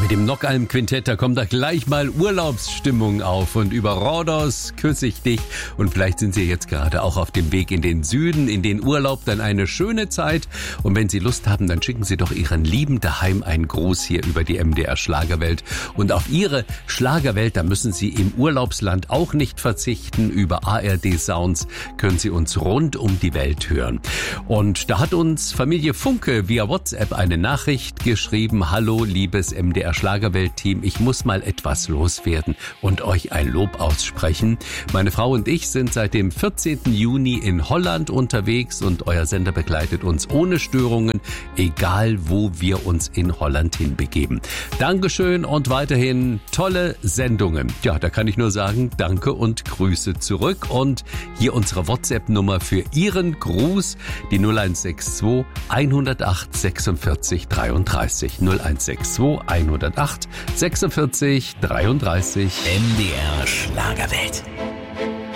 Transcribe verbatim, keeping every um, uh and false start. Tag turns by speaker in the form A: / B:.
A: mit dem Nockalm-Quintett, da kommt da gleich mal Urlaubsstimmung auf. Und über Rhodos küsse ich dich. Und vielleicht sind Sie jetzt gerade auch auf dem Weg in den Süden, in den Urlaub, dann eine schöne Zeit. Und wenn Sie Lust haben, dann schicken Sie doch Ihren Lieben daheim einen Gruß hier über die M D R Schlagerwelt. Und auf Ihre Schlagerwelt, da müssen Sie im Urlaubsland auch nicht verzichten. Über A R D Sounds können Sie uns rund um die Welt hören. Und da hat uns Familie Funke via WhatsApp eine Nachricht geschrieben. Hallo, liebes M D R Schlagerwelt-Team, ich muss mal etwas loswerden und euch ein Lob aussprechen. Meine Frau und ich sind seit dem vierzehnten Juni in Holland unterwegs und euer Sender begleitet uns ohne Störungen, egal wo wir uns in Holland hinbegeben. Dankeschön und weiterhin tolle Sendungen. Ja, da kann ich nur sagen, danke und Grüße zurück. Und hier unsere WhatsApp-Nummer für Ihren Gruß, die null eins sechs zwei, hundertacht, sechsundvierzig, dreiunddreißig. null eins sechs zwei, hundertacht, sechsundvierzig, dreiunddreißig.
B: M D R Schlagerwelt.